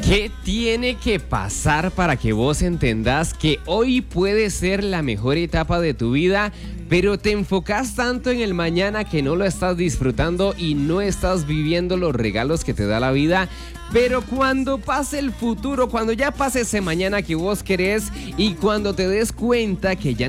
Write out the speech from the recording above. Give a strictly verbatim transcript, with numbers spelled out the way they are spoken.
¿Qué tiene que pasar para que vos entendás que hoy puede ser la mejor etapa de tu vida, pero te enfocas tanto en el mañana que no lo estás disfrutando y no estás viviendo los regalos que te da la vida? Pero cuando pase el futuro, cuando ya pase ese mañana que vos querés y cuando te des cuenta que ya